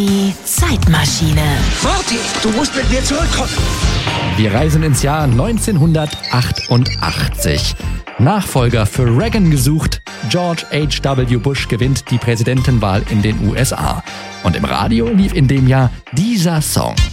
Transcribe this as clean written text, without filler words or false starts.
Die Zeitmaschine. Marty, du musst mit mir zurückkommen. Wir reisen ins Jahr 1988. Nachfolger für Reagan gesucht. George H.W. Bush gewinnt die Präsidentenwahl in den USA. Und im Radio lief in dem Jahr dieser Song.